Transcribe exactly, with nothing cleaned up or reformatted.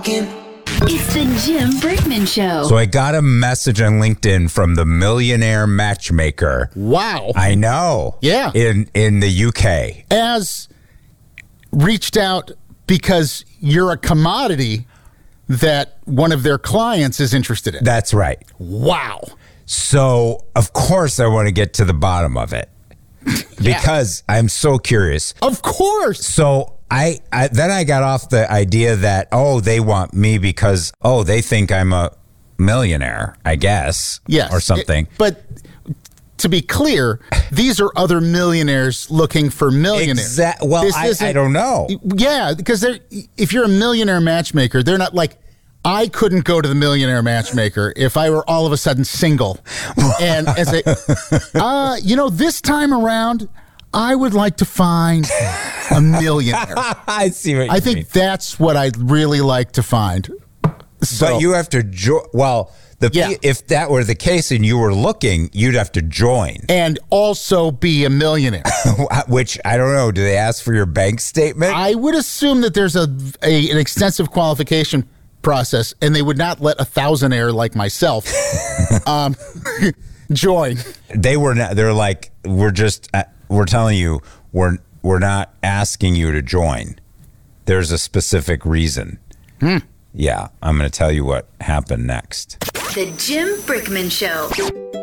It's the Jim Brickman Show. So I got a message on LinkedIn from the Millionaire Matchmaker. Wow. I know. Yeah. In in the U K. As reached out because you're a commodity that one of their clients is interested in. That's right. Wow. So, of course, I want to get to the bottom of it because I'm so curious. Of course. So I, I then I got off the idea that, oh, they want me because, oh, they think I'm a millionaire, I guess. Yes. Or something. It, but to be clear, these are other millionaires looking for millionaires. Exa- well, This I, isn't- I don't know. Yeah, because they're, if you're a millionaire matchmaker, they're not like, I couldn't go to the millionaire matchmaker if I were all of a sudden single and, and say, uh, you know, this time around, I would like to find a millionaire. I see what you I think mean. that's what I'd really like to find. So, But you have to join. Well, the Yeah. if that were the case and you were looking, you'd have to join. and also be a millionaire. Which I don't know. Do they ask for your bank statement? I would assume that there's a, a an extensive qualification process, and they would not let a thousandaire like myself um, join. They were not. They're like, we're just. Uh, we're telling you, we're we're not asking you to join. There's a specific reason. Hmm. Yeah, I'm going to tell you what happened next. The Jim Brickman Show.